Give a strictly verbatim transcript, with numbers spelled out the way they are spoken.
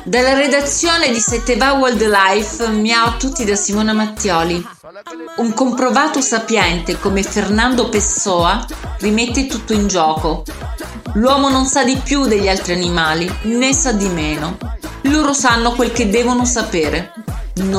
Dalla redazione di Sette Va Wildlife, miao a tutti da Simona Mattioli. Un comprovato sapiente come Fernando Pessoa rimette tutto in gioco. L'uomo non sa di più degli altri animali, né sa di meno. Loro sanno quel che devono sapere.